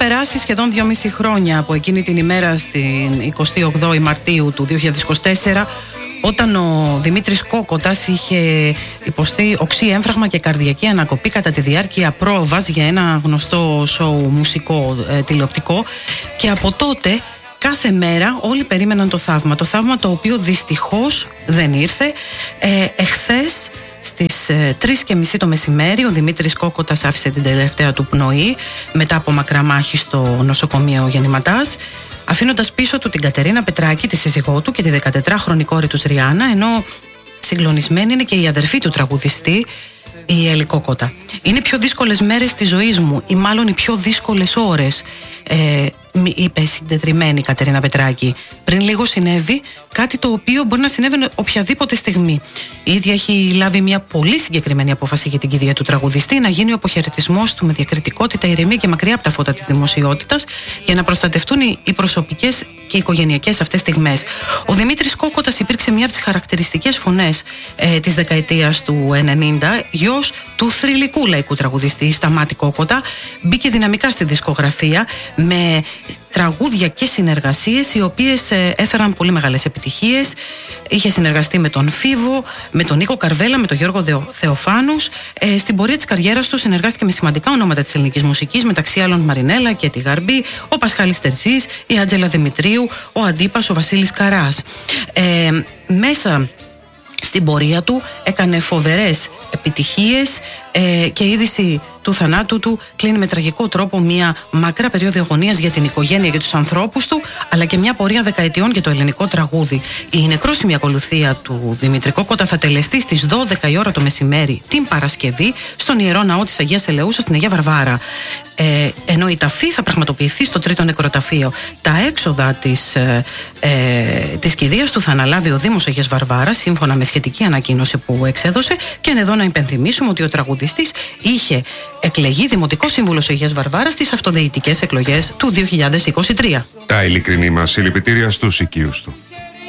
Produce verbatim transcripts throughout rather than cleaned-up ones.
περάσει σχεδόν δυόμιση χρόνια από εκείνη την ημέρα, στην εικοστή όγδοη Μαρτίου του δύο χιλιάδες είκοσι τέσσερα, όταν ο Δημήτρης Κόκοτας είχε υποστεί οξύ έμφραγμα και καρδιακή ανακοπή κατά τη διάρκεια πρόβας για ένα γνωστό σοου μουσικό ε, τηλεοπτικό, και από τότε κάθε μέρα όλοι περίμεναν το θαύμα. Το θαύμα το οποίο δυστυχώς δεν ήρθε. Ε, εχθές στις ε, τρεις και μισή το μεσημέρι ο Δημήτρης Κόκοτας άφησε την τελευταία του πνοή μετά από μακρά μάχη στο νοσοκομείο Γεννηματάς, αφήνοντας πίσω του την Κατερίνα Πετράκη, τη σύζυγό του, και τη δεκατετράχρονη κόρη του Ριάννα, ενώ συγκλονισμένη είναι και η αδερφή του τραγουδιστή, η Έλλη Κόκοτα. Είναι πιο δύσκολες μέρες της ζωής μου, ή μάλλον οι πιο δύσκολες ώρες, ε, είπε συντετριμμένη η Κατερίνα Πετράκη. Πριν λίγο συνέβη κάτι το οποίο μπορεί να συνέβαινε οποιαδήποτε στιγμή. Η ίδια έχει λάβει μια πολύ συγκεκριμένη απόφαση για την κηδεία του τραγουδιστή, να γίνει ο αποχαιρετισμός του με διακριτικότητα, ηρεμία και μακριά από τα φώτα της δημοσιότητας, για να προστατευτούν οι προσωπικές και οικογενειακές αυτές στιγμές. Ο Δημήτρης Κόκοτας υπήρξε μια από τις χαρακτηριστικές φωνές ε, της δεκαετίας του ενενήντα, γιος του θρυλικού λαϊκού τραγουδιστή Σταμάτη Κόκοτα. Μπήκε δυναμικά στη δισκογραφία με τραγούδια και συνεργασίες οι οποίες ε, έφεραν πολύ μεγάλες επιτυχίες. Είχε συνεργαστεί με τον Φίβο, με τον Νίκο Καρβέλα, με τον Γιώργο Θεοφάνους. Ε, στην πορεία της καριέρας του συνεργάστηκε με σημαντικά ονόματα της ελληνικής μουσικής, μεταξύ άλλων Μαρινέλα και τη Γαρμπή, ο Πασχάλης Τερζής, η Άντζελα Δημητρίου, ο Αντίπας, ο Βασίλης Καράς. Ε, μέσα στην πορεία του έκανε φοβερές επιτυχίες ε, και η είδηση του θανάτου του κλείνει με τραγικό τρόπο μια μακρά περίοδο αγωνίας για την οικογένεια και τους ανθρώπους του, αλλά και μια πορεία δεκαετιών για το ελληνικό τραγούδι. Η νεκρόσιμη ακολουθία του Δημήτρη Κόκοτα θα τελεστεί στις δώδεκα η ώρα το μεσημέρι την Παρασκευή στον Ιερό Ναό της Αγίας Ελεούσας στην Αγία Βαρβάρα. Ε, ενώ η ταφή θα πραγματοποιηθεί στο τρίτο νεκροταφείο. Τα έξοδα της, ε, ε, της κηδείας του θα αναλάβει ο Δήμος Αγίας Βαρβάρας, σύμφωνα με σχετική ανακοίνωση που εξέδωσε. Και εδώ να υπενθυμίσουμε ότι ο τραγουδιστής είχε εκλεγεί Δημοτικός Σύμβουλος Αγίας Βαρβάρας στις αυτοδιοικητικές εκλογές του δύο χιλιάδες είκοσι τρία. Τα ειλικρινή μας συλληπιτήρια στους οικείους του.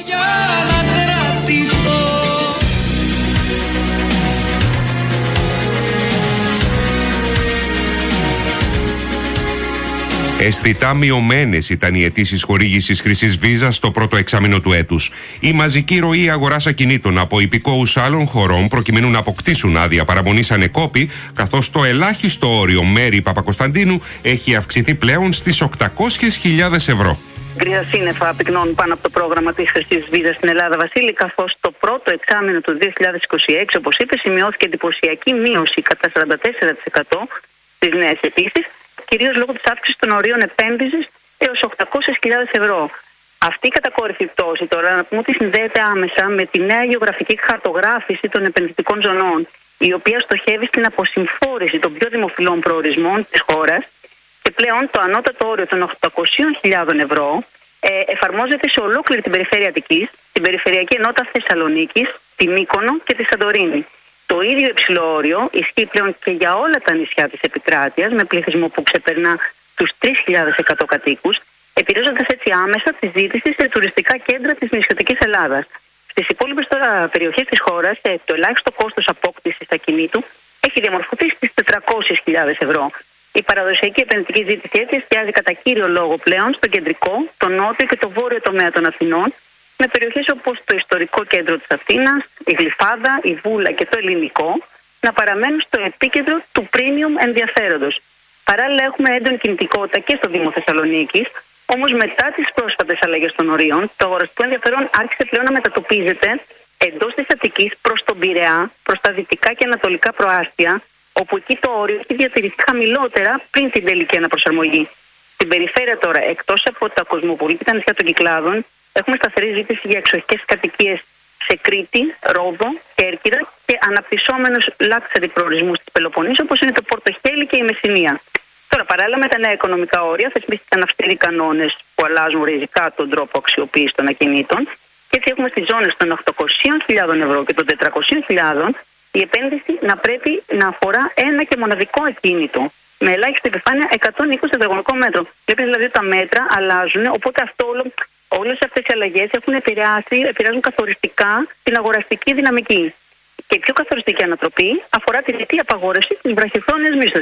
Αισθητά μειωμένες ήταν οι αιτήσεις χορήγησης χρυσής βίζας στο πρώτο εξάμηνο του έτους. Η μαζική ροή αγοράς ακινήτων από υπηκόους άλλων χωρών προκειμένου να αποκτήσουν άδεια παραμονής ανεκόπη, καθώς το ελάχιστο όριο Μέρη Παπακοσταντίνου έχει αυξηθεί πλέον στις οκτακόσιες χιλιάδες ευρώ. Γκρίζα σύννεφα πυκνώνουν πάνω από το πρόγραμμα της χρυσής βίζας στην Ελλάδα, Βασίλη, καθώς το πρώτο εξάμηνο του δύο χιλιάδες είκοσι έξι, όπως είπε, σημειώθηκε εντυπωσιακή μείωση κατά σαράντα τέσσερα τοις εκατό στις νέες αιτήσεις, κυρίως λόγω της αύξησης των ορίων επένδυσης έως οκτακόσιες χιλιάδες ευρώ. Αυτή η κατακόρυφη πτώση τώρα, να πούμε ότι συνδέεται άμεσα με τη νέα γεωγραφική χαρτογράφηση των επενδυτικών ζωνών, η οποία στοχεύει στην αποσυμφόρηση των πιο δημοφιλών προορισμών της χώρας, και πλέον το ανώτατο όριο των οκτακόσιες χιλιάδες ευρώ ε, εφαρμόζεται σε ολόκληρη την περιφέρεια Αττικής, την περιφερειακή ενότητα Θεσσαλονίκης, τη Μύκονο και τη Σαντορίνη. Το ίδιο υψηλό όριο ισχύει πλέον και για όλα τα νησιά της επικράτειας, με πληθυσμό που ξεπερνά τους τρεις χιλιάδες εκατό κατοίκους, επηρεάζοντας έτσι άμεσα τη ζήτηση σε τουριστικά κέντρα της νησιωτικής Ελλάδας. Στις υπόλοιπες τώρα περιοχές της χώρας, το ελάχιστο κόστος απόκτησης ακινήτου έχει διαμορφωθεί στις τετρακόσιες χιλιάδες ευρώ. Η παραδοσιακή επενδυτική ζήτηση έτσι εστιάζει κατά κύριο λόγο πλέον στο κεντρικό, το νότιο και το βόρειο τομέα των Αθηνών, με περιοχές όπως το ιστορικό κέντρο της Αθήνας, η Γλυφάδα, η Βούλα και το Ελληνικό να παραμένουν στο επίκεντρο του premium ενδιαφέροντος. Παράλληλα, έχουμε έντονη κινητικότητα και στο Δήμο Θεσσαλονίκης, όμως μετά τις πρόσφατες αλλαγές των ορίων, το αγοραστικό ενδιαφέρον άρχισε πλέον να μετατοπίζεται εντός της Αττικής προς τον Πειραιά, προς τα δυτικά και ανατολικά προάστια, όπου εκεί το όριο έχει διατηρηθεί χαμηλότερα πριν την τελική αναπροσαρμογή. Στην περιφέρεια τώρα, εκτός από τα κοσμοπολίτικα νησιά των Κυκλάδων, έχουμε σταθερή ζήτηση για εξοχικές κατοικίες σε Κρήτη, Ρόδο, Κέρκυρα και αναπτυσσόμενους luxury προορισμούς της Πελοποννήσου, όπως είναι το Πορτοχέλι και η Μεσσηνία. Τώρα, παράλληλα με τα νέα οικονομικά όρια, θεσπίστηκαν αυστηροί κανόνες που αλλάζουν ριζικά τον τρόπο αξιοποίησης των ακινήτων, και έτσι έχουμε στις ζώνες των οκτακόσιες χιλιάδες ευρώ και των τετρακόσιες χιλιάδες η επένδυση να πρέπει να αφορά ένα και μοναδικό ακίνητο, με ελάχιστη επιφάνεια εκατόν είκοσι τετραγωνικό μέτρο. Βλέπεις δηλαδή ότι τα μέτρα αλλάζουν, οπότε αυτό όλο. Όλες αυτές οι αλλαγές έχουν επηρεάσει, επηρεάζουν καθοριστικά την αγοραστική δυναμική. Και η πιο καθοριστική ανατροπή αφορά τη ρητή απαγόρευση της βραχυχρόνιας μίσθωσης.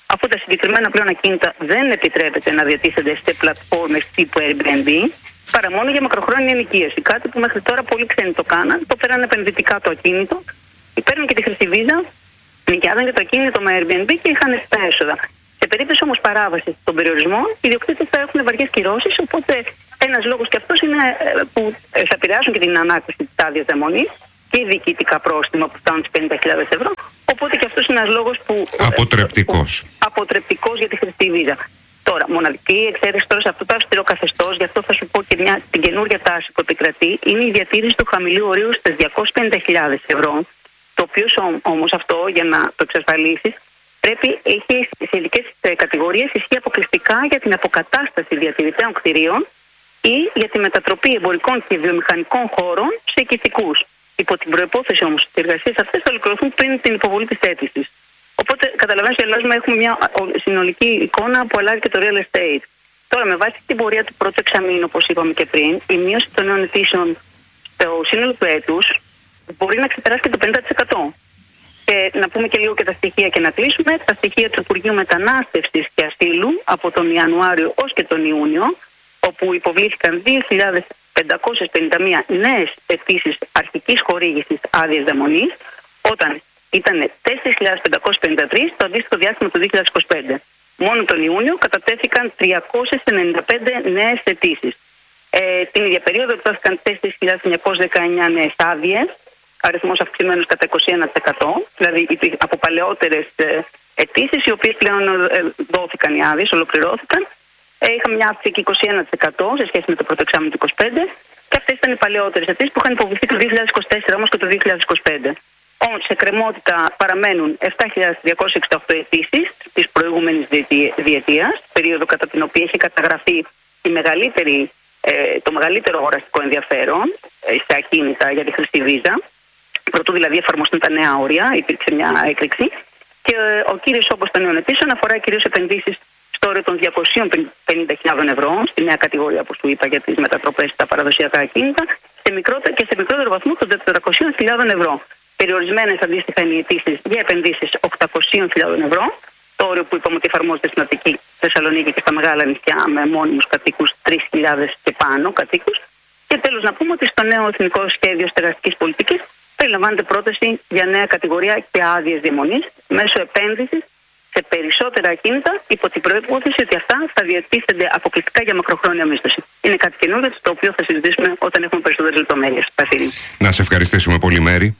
αφού τα συγκεκριμένα πλέον ακίνητα δεν επιτρέπεται να διατίθενται σε πλατφόρμες τύπου Airbnb, παρά μόνο για μακροχρόνια ενοικίαση. Κάτι που μέχρι τώρα πολλοί ξένοι το κάναν, το πέραν επενδυτικά το ακίνητο, παίρνουν και τη χρυσή βίζα, νοικιάζαν και το ακίνητο με Airbnb και είχαν τα έσοδα. Σε περίπτωση όμως παράβασης των περιορισμών, οι ιδιοκτήτες θα έχουν βαριές κυρώσεις, οπότε ένας λόγος και αυτός είναι που θα επηρεάσουν και την ανάκτηση της άδειας διαμονής και διοικητικά πρόστιμα που φτάνουν στις πενήντα χιλιάδες ευρώ. Οπότε και αυτός είναι ένας λόγος που. Αποτρεπτικός. Που, αποτρεπτικός για τη χρυσή βίζα. Τώρα, μοναδική εξαίρεση τώρα σε αυτό το αυστηρό καθεστώς, γι' αυτό θα σου πω και μια, την καινούργια τάση που επικρατεί, είναι η διατήρηση του χαμηλού ορίου στις διακόσιες πενήντα χιλιάδες ευρώ. Το οποίο όμως αυτό, για να το εξασφαλίσεις, πρέπει, έχει σε ειδικές κατηγορίες, ισχύει αποκλειστικά για την αποκατάσταση διατηρητέων κτηρίων ή για τη μετατροπή εμπορικών και βιομηχανικών χώρων σε οικιστικούς. Υπό την προϋπόθεση όμως ότι οι εργασίες αυτές θα ολοκληρωθούν πριν την υποβολή της αίτησης. Οπότε, καταλαβαίνεις, αλλάζουμε, έχουμε μια συνολική εικόνα που αλλάζει και το real estate. Τώρα, με βάση την πορεία του πρώτου εξαμήνου, όπως είπαμε και πριν, η μείωση των νέων αιτήσεων στο σύνολο του έτους μπορεί να ξεπεράσει και το πενήντα τοις εκατό. Και να πούμε και λίγο και τα στοιχεία και να κλείσουμε. Τα στοιχεία του Υπουργείου Μετανάστευσης και Ασύλου από τον Ιανουάριο ως και τον Ιούνιο, όπου υποβλήθηκαν δύο χιλιάδες πεντακόσιες πενήντα μία νέες αιτήσεις αρχικής χορήγησης άδειας διαμονής, όταν ήταν τέσσερις χιλιάδες πεντακόσιες πενήντα τρεις το αντίστοιχο διάστημα του δύο χιλιάδες είκοσι πέντε. Μόνο τον Ιούνιο κατατέθηκαν τριακόσιες ενενήντα πέντε νέες αιτήσεις. Ε, την ίδια περίοδο εκδόθηκαν τέσσερις χιλιάδες εννιακόσιες δεκαεννιά νέες άδειες, αριθμός αυξημένος κατά είκοσι ένα τοις εκατό, δηλαδή από παλαιότερες αιτήσεις, οι οποίες πλέον ε, δόθηκαν οι άδειες, ολοκληρώθηκαν. Ε, είχαμε μια αύξηση και είκοσι ένα τοις εκατό σε σχέση με το πρώτο εξάμηνο του είκοσι πέντε, και αυτές ήταν οι παλαιότερες αιτήσεις που είχαν υποβληθεί το δύο χιλιάδες είκοσι τέσσερα όμως και το δύο χιλιάδες είκοσι πέντε. Όμως σε κρεμότητα παραμένουν επτά χιλιάδες τριακόσιες εξήντα οκτώ αιτήσεις της προηγούμενης διετίας, περίοδο κατά την οποία έχει καταγραφεί η μεγαλύτερη, ε, το μεγαλύτερο αγοραστικό ενδιαφέρον ε, σε ακίνητα για τη χρυσή βίζα. Πρωτού δηλαδή εφαρμοστούν τα νέα όρια, υπήρξε μια έκρηξη. Και ε, ο κύριος όγκος των νέων αιτήσεων αφορά κυρίως επενδύσεις στο όριο των διακοσίων πενήντα χιλιάδες ευρώ, στη νέα κατηγορία που σου είπα για τις μετατροπές στα παραδοσιακά ακίνητα, σε μικρότερο, και σε μικρότερο βαθμό των τετρακοσίων χιλιάδες ευρώ. Περιορισμένες αντίστοιχα είναι οι αιτήσεις για επενδύσεις οκτακοσίων χιλιάδες ευρώ, το όριο που είπαμε ότι εφαρμόζεται στην Αττική, Θεσσαλονίκη και στα μεγάλα νησιά με μόνιμους κατοίκους τρεις χιλιάδες και πάνω κατοίκους. Και τέλος να πούμε ότι στο νέο Εθνικό Σχέδιο Στεγαστικής Πολιτικής περιλαμβάνεται πρόταση για νέα κατηγορία και άδειες διαμονής μέσω επένδυσης σε περισσότερα ακίνητα, υπό την προϋπόθεση ότι αυτά θα διατίθενται αποκλειστικά για μακροχρόνια μίσθωση. Είναι κάτι καινούργιο, το οποίο θα συζητήσουμε όταν έχουμε περισσότερες λεπτομέρειες. Να σε ευχαριστήσουμε πολύ, Μέρη.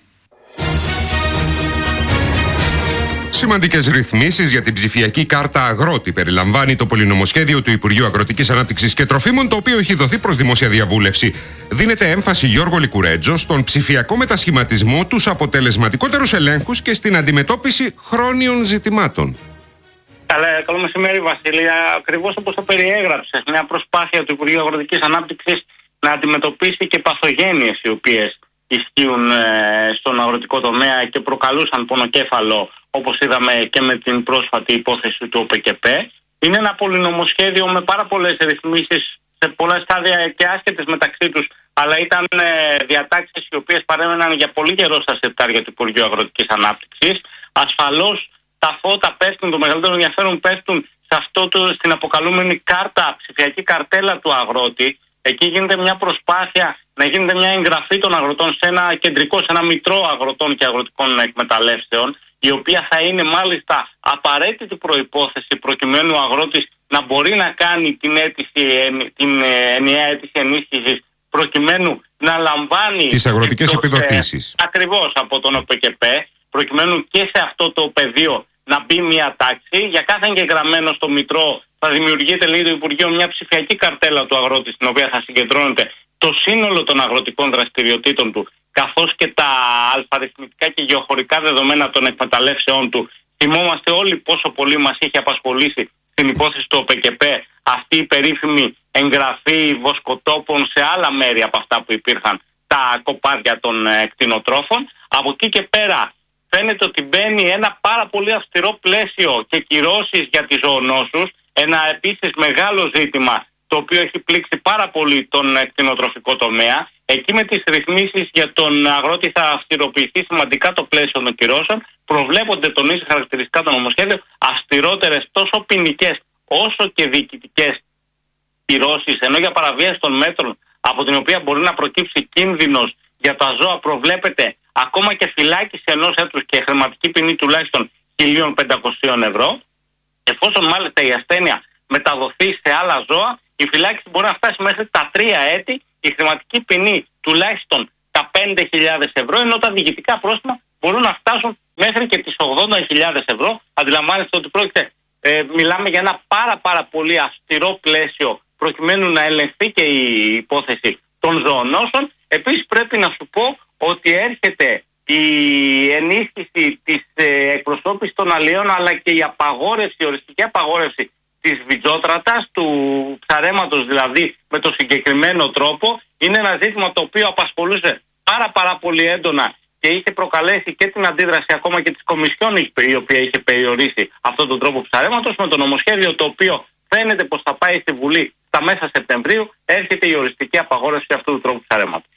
Σημαντικές ρυθμίσεις για την ψηφιακή κάρτα αγρότη περιλαμβάνει το πολυνομοσχέδιο του Υπουργείου Αγροτικής Ανάπτυξης και Τροφίμων, το οποίο έχει δοθεί προς δημόσια διαβούλευση. Δίνεται έμφαση, Γιώργο Λικουρέτζο, στον ψηφιακό μετασχηματισμό, τους αποτελεσματικότερους ελέγχους και στην αντιμετώπιση χρόνιων ζητημάτων. Καλά, καλό μεσημέρι, Βασίλεια. Ακριβώς όπως το περιέγραψες, μια προσπάθεια του Υπουργείου Αγροτικής Ανάπτυξης να αντιμετωπίσει και παθογένειες οι οποίες ισχύουν ε, στον αγροτικό τομέα και προκαλούσαν πονοκέφαλο, όπως είδαμε και με την πρόσφατη υπόθεση του ΟΠΕΚΕΠ. Είναι ένα πολυνομοσχέδιο με πάρα πολλές ρυθμίσεις σε πολλά στάδια και άσχετες μεταξύ τους, αλλά ήταν ε, διατάξεις οι οποίες παρέμεναν για πολύ καιρό στα συρτάρια του Υπουργείου Αγροτικής Ανάπτυξης. Ασφαλώς τα φώτα πέφτουν, το μεγαλύτερο ενδιαφέρον πέφτουν σε αυτό το, στην αποκαλούμενη κάρτα, ψηφιακή καρτέλα του αγρότη. Εκεί γίνεται μια προσπάθεια να γίνεται μια εγγραφή των αγροτών σε ένα κεντρικό, σε ένα μητρό αγροτών και αγροτικών εκμεταλλεύσεων, η οποία θα είναι μάλιστα απαραίτητη προϋπόθεση προκειμένου ο αγρότης να μπορεί να κάνει την, αίτηση, την ενιαία αίτηση ενίσχυσης, προκειμένου να λαμβάνει τις αγροτικές επιδοτήσεις. Ε, ακριβώς από τον ΟΠΕΚΕΠ, προκειμένου και σε αυτό το πεδίο να μπει μια τάξη. Για κάθε εγγεγραμμένο στο μητρό θα δημιουργείται, λέει το Υπουργείο, μια ψηφιακή καρτέλα του αγρότη, στην οποία θα συγκεντρώνεται το σύνολο των αγροτικών δραστηριοτήτων του, καθώς και τα αλφαριθμητικά και γεωχωρικά δεδομένα των εκμεταλλεύσεών του. Θυμόμαστε όλοι πόσο πολύ μας είχε απασχολήσει στην υπόθεση του ΟΠΕΚΕΠ αυτή η περίφημη εγγραφή βοσκοτόπων σε άλλα μέρη από αυτά που υπήρχαν, τα κοπάδια των ε, κτηνοτρόφων. Από εκεί και πέρα φαίνεται ότι μπαίνει ένα πάρα πολύ αυστηρό πλαίσιο και κυρώσεις για τις ζωονόσους, ένα επίσης μεγάλο ζήτημα το οποίο έχει πλήξει πάρα πολύ τον κτηνοτροφικό τομέα. Εκεί με τις ρυθμίσεις για τον αγρότη θα αυστηροποιηθεί σημαντικά το πλαίσιο των κυρώσεων, προβλέπονται, τονίζει χαρακτηριστικά το νομοσχέδιο, αυστηρότερες τόσο ποινικές όσο και διοικητικές κυρώσεις, ενώ για παραβίαση των μέτρων από την οποία μπορεί να προκύψει κίνδυνος για τα ζώα προβλέπεται ακόμα και φυλάκιση ενός έτους και χρηματική ποινή τουλάχιστον χίλια πεντακόσια ευρώ. Εφόσον μάλιστα η ασθένεια μεταδοθεί σε άλλα ζώα, η φυλάκιση μπορεί να φτάσει μέχρι τα τρία έτη, η χρηματική ποινή τουλάχιστον τα πέντε χιλιάδες ευρώ, ενώ τα διοικητικά πρόστιμα μπορούν να φτάσουν μέχρι και τις ογδόντα χιλιάδες ευρώ. Αντιλαμβάνεστε ότι πρόκειται, ε, μιλάμε για ένα πάρα πάρα πολύ αυστηρό πλαίσιο προκειμένου να ελεγχθεί και η υπόθεση των ζωονόσων. Επίσης πρέπει να σου πω ότι έρχεται η ενίσχυση της ε, εκπροσώπησης των αλλιών, αλλά και η απαγόρευση, η οριστική απαγόρευση της βιτζότρατας, του ψαρέματος δηλαδή με το συγκεκριμένο τρόπο. Είναι ένα ζήτημα το οποίο απασχολούσε πάρα πάρα πολύ έντονα και είχε προκαλέσει και την αντίδραση ακόμα και της Κομισιόν, η οποία είχε περιορίσει αυτόν τον τρόπο ψαρέματος. Με το νομοσχέδιο το οποίο φαίνεται πως θα πάει στη Βουλή στα μέσα Σεπτεμβρίου, έρχεται η οριστική απαγόρευση αυτού του τρόπου ψαρέματος.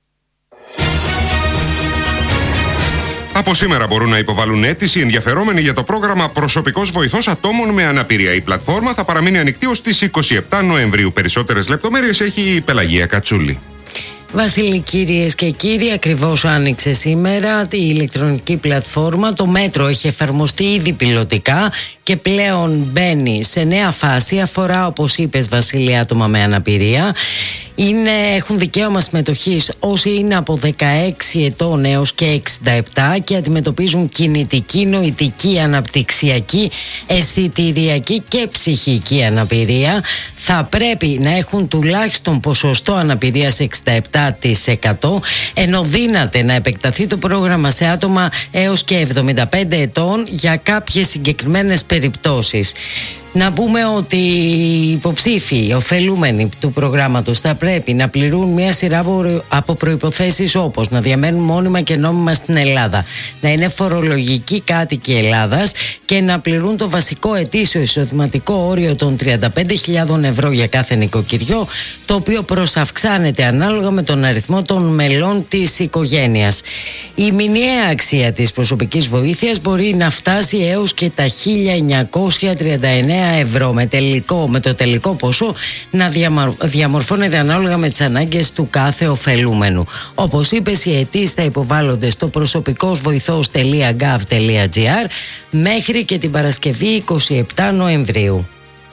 Από σήμερα μπορούν να υποβάλουν αίτηση ενδιαφερόμενοι για το πρόγραμμα Προσωπικός Βοηθός Ατόμων με Αναπηρία. Η πλατφόρμα θα παραμείνει ανοιχτή ως τις είκοσι επτά Νοεμβρίου. Περισσότερες λεπτομέρειες έχει η Πελαγία Κατσούλη. Βασίλη, κυρίες και κύριοι, ακριβώς άνοιξε σήμερα η ηλεκτρονική πλατφόρμα. Το μέτρο έχει εφαρμοστεί ήδη πιλωτικά και πλέον μπαίνει σε νέα φάση. Αφορά, όπως είπες, Βασίλη, άτομα με αναπηρία. Είναι, έχουν δικαίωμα συμμετοχής όσοι είναι από δεκαέξι ετών έως και εξήντα επτά και αντιμετωπίζουν κινητική, νοητική, αναπτυξιακή, αισθητηριακή και ψυχική αναπηρία. Θα πρέπει να έχουν τουλάχιστον ποσοστό αναπηρίας εξήντα επτά τοις εκατό, ενώ δύναται να επεκταθεί το πρόγραμμα σε άτομα έως και εβδομήντα πέντε ετών για κάποιες συγκεκριμένες περιπτώσεις. Να πούμε ότι οι υποψήφοι, οι ωφελούμενοι του προγράμματος θα πρέπει να πληρούν μια σειρά από προϋποθέσεις, όπως να διαμένουν μόνιμα και νόμιμα στην Ελλάδα, να είναι φορολογικοί κάτοικοι Ελλάδας και να πληρούν το βασικό ετήσιο εισοδηματικό όριο των τριάντα πέντε χιλιάδες ευρώ για κάθε νοικοκυριό, το οποίο προσαυξάνεται ανάλογα με τον αριθμό των μελών της οικογένειας. Η μηνιαία αξία της προσωπικής βοήθειας μπορεί να φτάσει έως και τα χίλια εννιακόσια τριάντα εννέα ευρώ, με, τελικό, με το τελικό ποσό να διαμορφώνεται ανάλογα με τις ανάγκες του κάθε ωφελούμενου. Όπως είπες, οι αιτήσεις θα υποβάλλονται στο προσωπικόσβοηθός τελεία γκαβ τελεία τζι άρ μέχρι και την Παρασκευή είκοσι επτά Νοεμβρίου.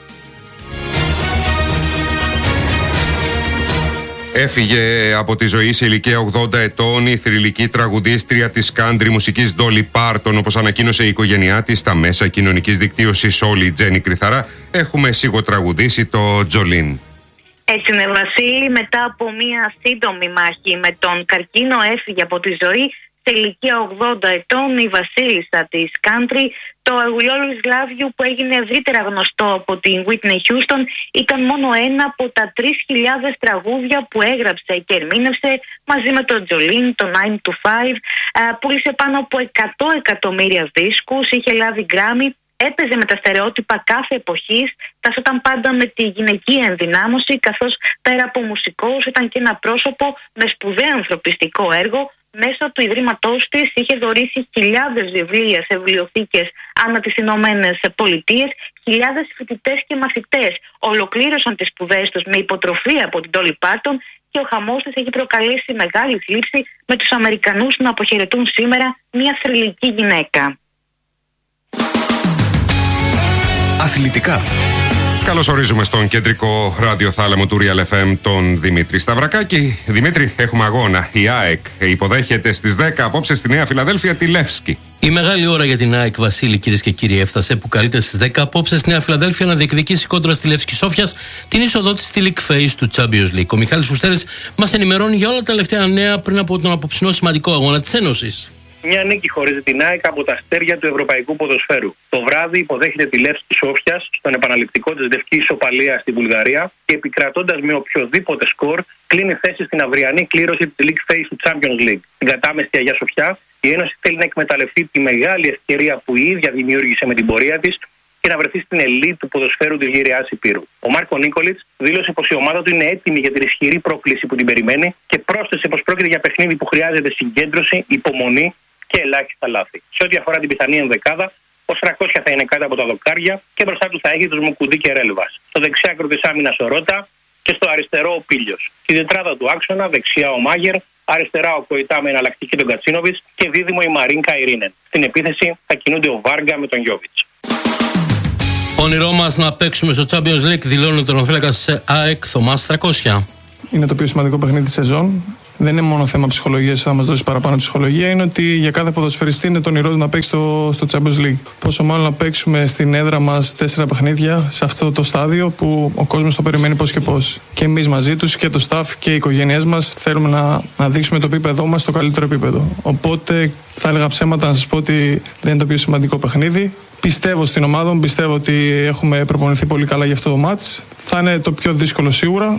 Έφυγε από τη ζωή σε ηλικία ογδόντα ετών η θρυλική τραγουδίστρια της country μουσικής Dolly Parton, όπως ανακοίνωσε η οικογένειά της στα μέσα κοινωνικής δικτύωσης. Όλη η Τζέννη Κρυθαρά έχουμε σιγοτραγουδήσει το Τζολίν. Έτσι είναι, Βασίλη. Μετά από μια σύντομη μάχη με τον καρκίνο έφυγε από τη ζωή σε ηλικία ογδόντα ετών η βασίλισσα της country. Το I Will Always Love You, που έγινε ευρύτερα γνωστό από την Whitney Houston, ήταν μόνο ένα από τα τρεις χιλιάδες τραγούδια που έγραψε και ερμήνευσε μαζί με τον Jolene, το nine to five. Πούλησε πάνω από εκατό εκατομμύρια δίσκους, είχε λάβει Grammy, έπαιζε με τα στερεότυπα κάθε εποχής, ταυτόταν πάντα με τη γυναικεία ενδυνάμωση, καθώς πέρα από μουσικός ήταν και ένα πρόσωπο με σπουδαίο ανθρωπιστικό έργο. Μέσω του Ιδρύματός της είχε δωρήσει χιλιάδες βιβλία σε βιβλιοθήκες ανά τις Ηνωμένες Πολιτείες. Χιλιάδες φοιτητές και μαθητές ολοκλήρωσαν τις σπουδές τους με υποτροφία από την Dolly Parton και ο χαμός της έχει προκαλέσει μεγάλη θλίψη, με τους Αμερικανούς να αποχαιρετούν σήμερα μια θρυλική γυναίκα. Αθλητικά. Καλώς ορίζουμε στον κεντρικό ραδιοθάλαμο του Real εφ εμ τον Δημήτρη Σταυρακάκη. Δημήτρη, έχουμε αγώνα. Η ΑΕΚ υποδέχεται στις δέκα απόψε στη Νέα Φιλαδέλφια τη Λεύσκη. Η μεγάλη ώρα για την ΑΕΚ, Βασίλη, κυρίες και κύριοι, έφτασε, που καλείται στις δέκα απόψε στη Νέα Φιλαδέλφια να διεκδικήσει κόντρα στη Λεύσκη Σόφιας την είσοδό της στη League Phase του Champions League. Ο Μιχάλης Φουστέρης μας ενημερώνει για όλα τα τελευταία νέα πριν από τον απόψινό σημαντικό αγώνα της Ένωσης. Μια νίκη χωρίζει την ΑΕΚ από τα αστέρια του ευρωπαϊκού ποδοσφαίρου. Το βράδυ υποδέχεται τη Λεύσκη Σόφιας στον επαναληπτικό της Λευκή Ισοπαλία στη Βουλγαρία και, επικρατώντας με οποιοδήποτε σκορ, κλείνει θέση στην αυριανή κλήρωση της League Phase του Champions League. Στην κατάμεστη Αγία Σοφιά, η Ένωση θέλει να εκμεταλλευτεί τη μεγάλη ευκαιρία που η ίδια δημιούργησε με την πορεία της και να βρεθεί στην ελίτ του ποδοσφαίρου της Γυριάς Υπήρου. Ο Μάρκο Νίκολιτς δήλωσε πως η ομάδα του είναι έτοιμη για την ισχυρή πρόκληση που την περιμένει και πρόσθεσε πως πρόκειται για παιχνίδι που χρειάζεται συγκέντρωση, υπομονή και ελάχιστα λάθη. Σε ό,τι αφορά την πιθανή ενδεκάδα, ο Στρακόσια θα είναι κάτω από τα δοκάρια και μπροστά του θα έχει τους Μουκουντή και Ρέλβας. Στο δεξιάκρο της άμυνας ο Ρώτα και στο αριστερό ο Πίλιος. Στη τετράδα του άξονα, δεξιά ο Μάγερ, αριστερά ο Κοϊτά με εναλλακτική τον Κατσίνοβιτς και δίδυμο η Μαρίνκα Ειρήνεν. Στην επίθεση θα κινούνται ο Βάργκα με τον Γιόβιτς. Όνειρό μας να παίξουμε στο Champions League, δηλώνει ο τερματοφύλακας ΑΕΚ Θωμάς Στρακόσια. Είναι το πιο σημαντικό παιχνίδι της σεζόν. Δεν είναι μόνο θέμα ψυχολογίας, θα μας δώσει παραπάνω ψυχολογία. Είναι ότι για κάθε ποδοσφαιριστή είναι το όνειρό του να παίξει στο, στο Champions League. Πόσο μάλλον να παίξουμε στην έδρα μας τέσσερα παιχνίδια σε αυτό το στάδιο που ο κόσμος το περιμένει πώς και πώς. Και εμείς μαζί τους και το staff και οι οικογένειές μας θέλουμε να, να δείξουμε το επίπεδό μας στο καλύτερο επίπεδο. Οπότε θα έλεγα ψέματα να σας πω ότι δεν είναι το πιο σημαντικό παιχνίδι. Πιστεύω στην ομάδα μου, πιστεύω ότι έχουμε προπονηθεί πολύ καλά για αυτό το μάτς. Θα είναι το πιο δύσκολο σίγουρα.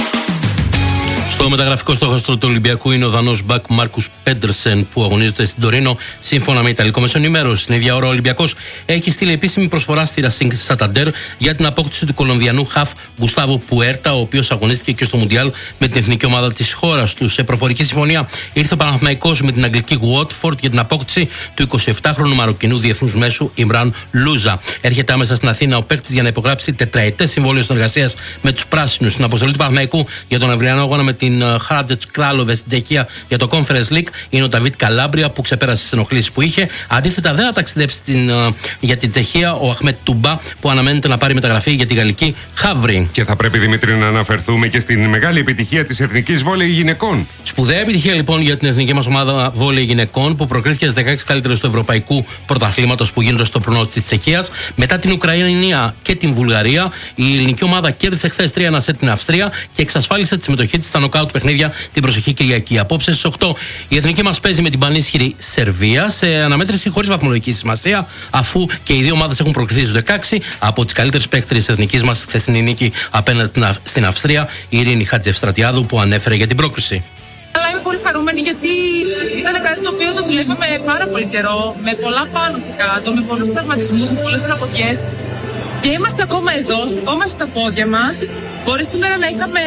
Στο μεταγραφικό στόχαστρο του Ολυμπιακού είναι ο Δανός μπακ Μάρκους Πέντερσεν που αγωνίζεται στην Τωρίνο σύμφωνα με Ιταλικό Μεσονημέρος. Την ίδια ώρα ο Ολυμπιακός έχει στείλει επίσημη προσφορά στη Racing Santander για την απόκτηση του Κολομβιανού χαφ Γκουστάβο Πουέρτα, ο οποίος αγωνίστηκε και στο Μουντιάλ με την εθνική ομάδα της χώρας του. Σε προφορική συμφωνία ήρθε ο Παναθηναϊκός με την αγγλική Watford για την απόκτηση του εικοσιεπτάχρονου Μαροκινού διεθνούς μέσου Ιμράν Λούζα. Έρχεται άμεσα στην Αθήνα ο παίκτης για να υπογράψει τετραετές συμβόλαιο συνεργασίας με τους πράσινους. Στην αποστολή του Παναθηναϊκού για τον αυριανό αγώνα με την Χάραντζετς Κράλοβε στην Τσεχία για το Conference League είναι ο Νταβίτ Καλάμπρια που ξεπέρασε τις ενοχλήσεις που είχε. Αντίθετα, δεν θα ταξιδέψει την, για την Τσεχία ο Αχμέτ Τουμπά που αναμένεται να πάρει μεταγραφή για τη γαλλική Χαύρη. Και θα πρέπει, Δημήτρη, να αναφερθούμε και στην μεγάλη επιτυχία της εθνικής βόλεϊ γυναικών. Σπουδαία επιτυχία λοιπόν για την εθνική μας ομάδα βόλεϊ γυναικών που προκρίθηκε στις δεκαέξι καλύτερες του Ευρωπαϊκού Πρωταθλήματος που γίνονται στο προνό της Τσεχίας. Μετά την Ουκρανία και την Βουλγαρία, η ελληνική ομάδα κέρδισε χθες τρία ένα σετ την Αυστρία και εξασφάλισε τη συμμετοχή της στα νοκάουτ παιχνίδια την προσεχή Κυριακή. Απόψε στις οκτώ η εθνική μας παίζει με την πανίσχυρη Σερβία σε αναμέτρηση χωρίς βαθμολογική σημασία, αφού και οι δύο ομάδες έχουν προκριθεί στους δεκαέξι από τις καλύτερες παίκτριες της εθνικής μας χθεσινή νίκη απέναντι στην Αυστρία, η Ειρήνη Χατζευστρατιάδου που ανέφερε για την πρόκριση. Αλλά είμαι πολύ χαρούμενη γιατί ήταν κάτι το οποίο το δουλεύαμε πάρα πολύ καιρό, με πολλά πάνω και κάτω, με πολλούς τραυματισμούς, με πολλές αναποδιές. Και είμαστε ακόμα εδώ, στεκόμαστε στα πόδια μας. Μπορεί σήμερα να είχαμε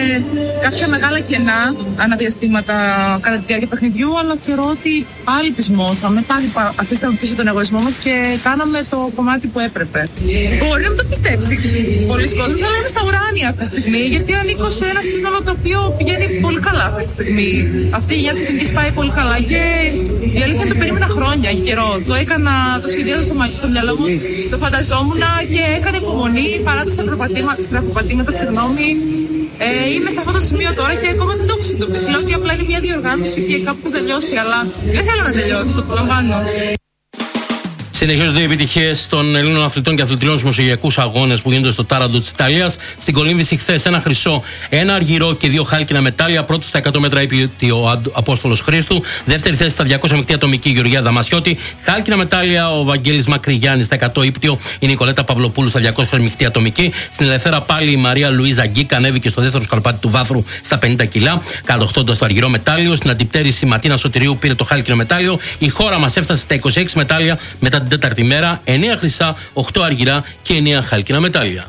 κάποια μεγάλα κενά αναδιαστήματα κατά τη διάρκεια παιχνιδιού, αλλά θεωρώ ότι πάλι πεισμόσαμε, πάλι αφήσαμε πίσω τον εγωισμό μας και κάναμε το κομμάτι που έπρεπε. Μπορεί να μην το πιστέψει πολλοί κόσμοι, αλλά είμαι στα ουράνια αυτή τη στιγμή, γιατί ανήκω σε ένα σύνολο το οποίο πηγαίνει πολύ καλά αυτή τη στιγμή. Αυτή η γενιά της εθνικής πάει πολύ καλά και η αλήθεια το περίμενα χρόνια και καιρό. Το έκανα, το σχεδιάζω στο, στο μυαλό μου, το φανταζόμουν και έκανε υπομονή παρά τα στραποπατήματα. Συγγνώμη, ε, είμαι σε αυτό το σημείο τώρα και ακόμα δεν το έχω συνειδητοποιήσει. Λέω ότι απλά είναι μια διοργάνωση και κάπου θα τελειώσει, αλλά δεν θέλω να τελειώσει, το προλαμβάνω. Συνεχίζονται οι επιτυχίες των Ελλήνων αθλητών και αθλητριών στους μεσογειακούς αγώνες που γίνονται στο Τάραντο της Ιταλίας. Στην κολύμβηση χθες ένα χρυσό, ένα αργυρό και δύο χάλκινα μετάλλια. Πρώτος στα εκατό μέτρα είπε ο Απόστολος Χρήστου. Δεύτερη θέση στα διακόσια μεικτή ατομική η Γεωργία Δαμασιώτη. Χάλκινα μετάλλια ο Βαγγέλης Μακρυγιάννης στα εκατό ύπτιο, η Νικολέτα Παυλοπούλου στα διακόσια μεικτή ατομική. Στην ελευθέρα πάλι η Μαρία Λουίζα Γκίκα ανέβηκε στο δεύτερο σκαλπάτι του βάθρου στα πενήντα κιλά, κατοχτώντας το αργυρό μετάλλιο. Στην αντιπτέρηση Ματίνα Σωτηρίου πήρε το χάλκινο μετάλλιο. Η χώρα μας έφτασε στα είκοσι έξι μετάλλια μετά την τέταρτη μέρα, εννέα χρυσά, οκτώ αργυρά και εννέα χάλκινα μετάλλια.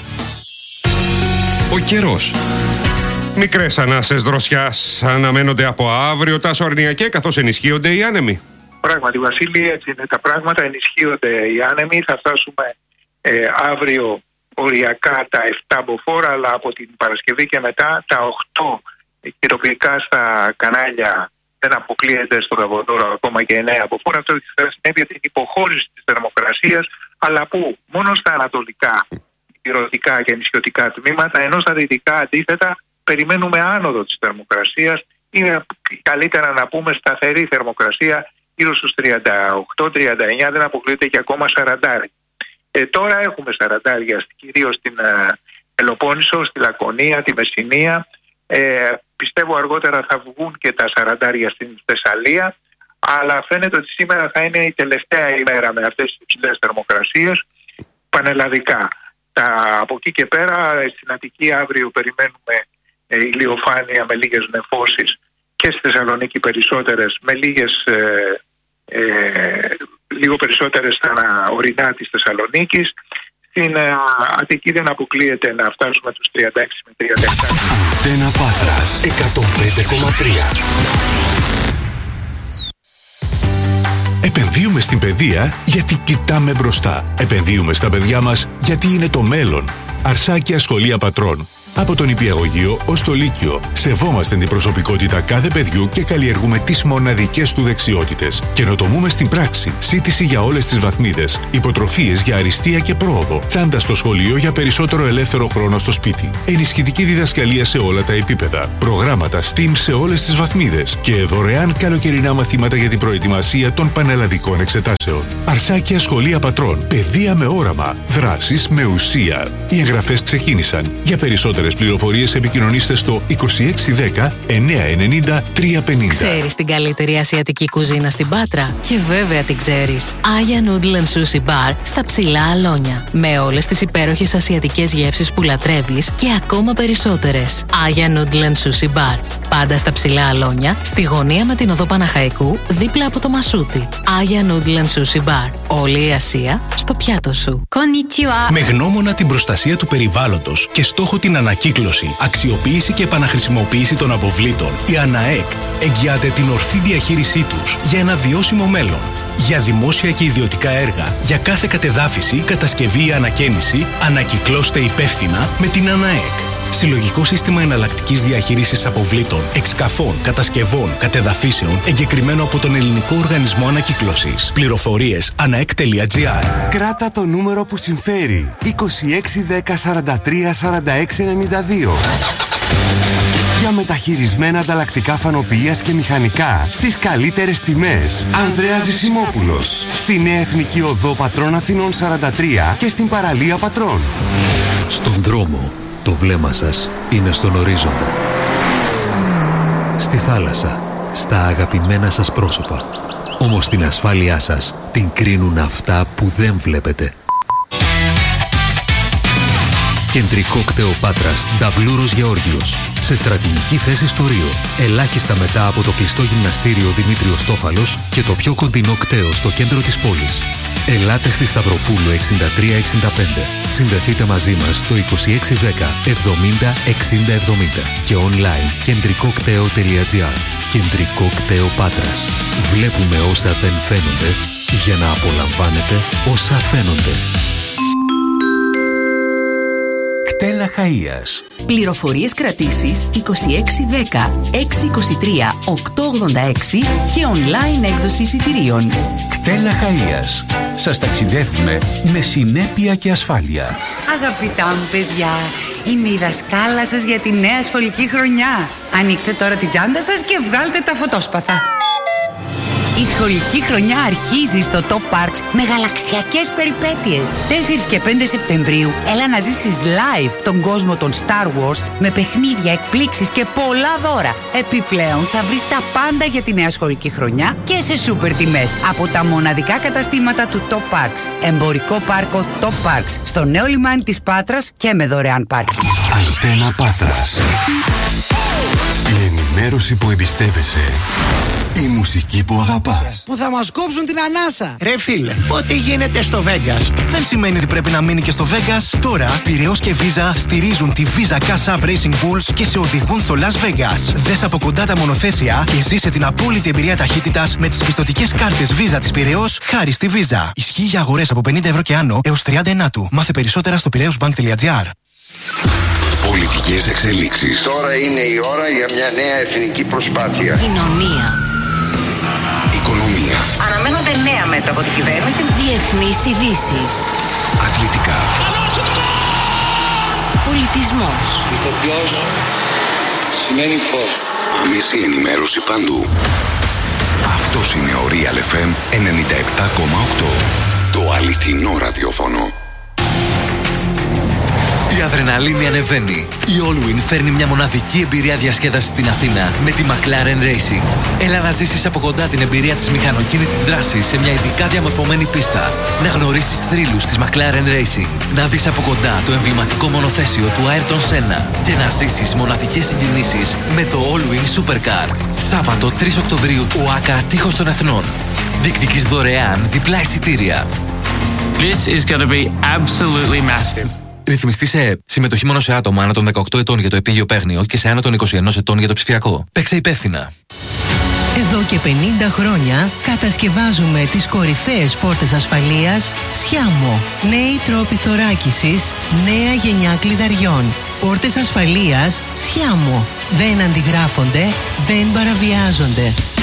Ο καιρός. Μικρές ανάσες δροσιάς αναμένονται από αύριο τα Σορνιακέ, καθώς ενισχύονται οι άνεμοι. Πράγματι, Βασίλη, έτσι είναι τα πράγματα. Ενισχύονται οι άνεμοι. Θα φτάσουμε ε, αύριο οριακά τα επτά μποφόρ, αλλά από την Παρασκευή και μετά τα οκτώ καιροποιικά στα κανάλια. Δεν αποκλείεται στο Καβοδόρο ακόμα και εννέα μποφόρ. Αυτό έχει φέρει συνέπεια την υποχώρηση της θερμοκρασίας, αλλά που μόνο στα ανατολικά, ηρωτικά και νησιωτικά τμήματα, ενώ στα δυτικά αντίθετα περιμένουμε άνοδο της θερμοκρασίας. Είναι καλύτερα να πούμε σταθερή θερμοκρασία γύρω στους τριάντα οκτώ τριάντα εννέα, δεν αποκλείεται και ακόμα σαράντα. Ε, τώρα έχουμε σαράντα, κυρίως στην ε, Πελοπόννησο, στη Λακωνία, τη Μεσσηνία. Ε, πιστεύω αργότερα θα βγουν και τα σαραντάρια στην Θεσσαλία, αλλά φαίνεται ότι σήμερα θα είναι η τελευταία ημέρα με αυτές τις υψηλές θερμοκρασίες πανελλαδικά. Τα, από εκεί και πέρα στην Αττική αύριο περιμένουμε ε, ηλιοφάνεια με λίγες νεφώσεις και στη Θεσσαλονίκη περισσότερες, με λίγες ε, ε, λίγο περισσότερες στα ορεινά της Θεσσαλονίκης. Στην uh, Αττική δεν αποκλείεται να φτάσουμε τους τριάντα έξι με τριάντα επτά. Αντένα Πάτρας εκατόν πέντε κόμμα τρία. Επενδύουμε στην παιδεία γιατί κοιτάμε μπροστά. Επενδύουμε στα παιδιά μας γιατί είναι το μέλλον. Αρσάκια Σχολεία Πατρών. Από τον Νηπιαγωγείο ως το Λύκειο. Σεβόμαστε την προσωπικότητα κάθε παιδιού και καλλιεργούμε τις μοναδικές του δεξιότητες. Καινοτομούμε στην πράξη. Σύντηση για όλες τις βαθμίδες. Υποτροφίες για αριστεία και πρόοδο. Τσάντα στο σχολείο για περισσότερο ελεύθερο χρόνο στο σπίτι. Ενισχυτική διδασκαλία σε όλα τα επίπεδα. Προγράμματα STEAM σε όλες τις βαθμίδες. Και δωρεάν καλοκαιρινά μαθήματα για την προετοιμασία των πανελλαδικών εξετάσεων. Αρσάκια Σχολεία Πατρών. Παιδεία με όραμα. Δράσεις με ουσία. Οι εγγραφές ξεκίνησαν. Για περισσότερες πληροφορίες επικοινωνήστε στο είκοσι έξι δέκα εννιακόσια ενενήντα τριακόσια πενήντα. Ξέρεις την καλύτερη ασιατική κουζίνα στην Πάτρα? Και βέβαια την ξέρεις. Aya Noodle and Sushi Bar στα Ψηλά Αλόνια. Με όλες τις υπέροχες ασιατικές γεύσεις που λατρεύεις και ακόμα περισσότερες. Aya Noodle and Sushi Bar. Πάντα στα Ψηλά Αλόνια, στη γωνία με την οδό Παναχαϊκού, δίπλα από το Μασούτι. Aya Noodle and Sushi Bar. Όλη η Ασία στο πιάτο σου. Konnichiwa. Με γνώμονα την προστασία του περιβάλλοντος και στόχο την ανακύκλωση, αξιοποίηση και επαναχρησιμοποίηση των αποβλήτων, η ΑΝΑΕΚ εγγυάται την ορθή διαχείρισή τους για ένα βιώσιμο μέλλον. Για δημόσια και ιδιωτικά έργα, για κάθε κατεδάφιση, κατασκευή ή ανακαίνιση, ανακυκλώστε υπεύθυνα με την ΑΝΑΕΚ. Συλλογικό σύστημα εναλλακτικής διαχείρισης αποβλήτων, εξκαφών, κατασκευών, κατεδαφίσεων, εγκεκριμένο από τον Ελληνικό Οργανισμό Ανακύκλωσης. Πληροφορίες αναεκ τελεία τζι άρ. Κράτα το νούμερο που συμφέρει. είκοσι έξι δέκα σαράντα τρία σαράντα έξι ενενήντα δύο. Για μεταχειρισμένα ανταλλακτικά φανοποιίας και μηχανικά στις καλύτερες τιμές. Ανδρέας Ζησιμόπουλος. Στη Νέα Εθνική Οδό Πατρών Αθηνών σαράντα τρία και στην παραλία Πατρών. Στον δρόμο, το βλέμμα σας είναι στον ορίζοντα. Στη θάλασσα, στα αγαπημένα σας πρόσωπα. Όμως την ασφάλειά σας την κρίνουν αυτά που δεν βλέπετε. Κεντρικό κτέο Πάτρας Νταβλούρος Γεώργιος. Σε στρατηγική θέση στο Ρίο. Ελάχιστα μετά από το κλειστό γυμναστήριο Δημήτριος Τόφαλος και το πιο κοντινό κτέο στο κέντρο της πόλης. Ελάτε στη Σταυροπούλου εξήντα τρία εξήντα πέντε. Συνδεθείτε μαζί μας στο είκοσι έξι δέκα εβδομήντα εξήντα εβδομήντα και online κεντρικό κτέο τελεία τζι άρ. Κεντρικό κτέο Πάτρας. Βλέπουμε όσα δεν φαίνονται για να απολαμβάνετε όσα φαίνονται. Κτέλα Χαΐας. Πληροφορίες κρατήσεις είκοσι έξι δέκα έξι είκοσι τρία οκτώ ογδόντα έξι και online έκδοση εισιτηρίων. Κτέλα Χαΐας. Σας ταξιδεύουμε με συνέπεια και ασφάλεια. Αγαπητά μου παιδιά, είμαι η δασκάλα σας για τη νέα σχολική χρονιά. Ανοίξτε τώρα την τσάντα σας και βγάλτε τα φωτόσπαθα. Η σχολική χρονιά αρχίζει στο Top Parks με γαλαξιακές περιπέτειες. τέσσερις και πέντε Σεπτεμβρίου έλα να ζήσεις live τον κόσμο των Star Wars με παιχνίδια, εκπλήξεις και πολλά δώρα. Επιπλέον θα βρεις τα πάντα για τη νέα σχολική χρονιά και σε σούπερ τιμές από τα μοναδικά καταστήματα του Top Parks. Εμπορικό πάρκο Top Parks στο νέο λιμάνι της Πάτρας και με δωρεάν πάρκινγκ. Αντένα Πάτρας. Η ενημέρωση που εμπιστεύεσαι. Η μουσική που αγαπάς. Που θα μας κόψουν την ανάσα. Ρε φίλε, ό,τι γίνεται στο Vegas δεν σημαίνει ότι πρέπει να μείνει και στο Vegas. Τώρα, Πειραιώς και Visa στηρίζουν τη Visa Cash App Racing Bulls και σε οδηγούν στο Las Vegas. Δες από κοντά τα μονοθέσια και ζήσε την απόλυτη εμπειρία ταχύτητας με τις πιστωτικές κάρτες Visa της Πειραιώς χάρη στη Visa. Ισχύει για αγορές από πενήντα ευρώ και άνω έως τριάντα ενάτου. Μάθε περισσότερα στο πειραιώς μπανκ τελεία τζι άρ. Πολιτικές εξελίξεις. Τώρα είναι η ώρα για μια νέα εθνική προσπάθεια. Κοινωνία. Οικονομία. Αναμένονται νέα μέτρα από την κυβέρνηση. Διεθνείς ειδήσεις. Αθλητικά. Πολιτισμός. Ηθοποιός σημαίνει φως. Άμεση ενημέρωση παντού. Αυτός είναι ο Real εφ εμ ενενήντα επτά κόμμα οκτώ. Το αληθινό ραδιόφωνο. Η αδρεναλίνη ανεβαίνει. Η Allwyn φέρνει μια μοναδική εμπειρία διασκέδασης στην Αθήνα με τη McLaren Racing. Έλα να ζήσεις από κοντά την εμπειρία της μηχανοκίνητης δράσης σε μια ειδικά διαμορφωμένη πίστα. Να γνωρίσεις θρύλους της McLaren Racing. Να δεις από κοντά το εμβληματικό μονοθέσιο του Ayrton Senna. Και να ζήσεις μοναδικές συγκινήσεις με το Allwyn Supercar. Σάββατο τρεις Οκτωβρίου, ΟΑΚΑ Τείχος των Εθνών. Διεκδικείς δωρεάν διπλά εισιτήρια. This is going to be absolutely massive. Ρυθμιστή σε συμμετοχή μόνο σε άτομα άνω των δεκαοκτώ ετών για το επίγειο παίγνιο και σε άνω των είκοσι ένα ετών για το ψηφιακό. Παίξε υπεύθυνα. Εδώ και πενήντα χρόνια κατασκευάζουμε τις κορυφαίες πόρτες ασφαλείας Σιάμο. Νέοι τρόποι θωράκισης, νέα γενιά κλειδαριών. Πόρτες ασφαλείας Σιάμο. Δεν αντιγράφονται, δεν παραβιάζονται.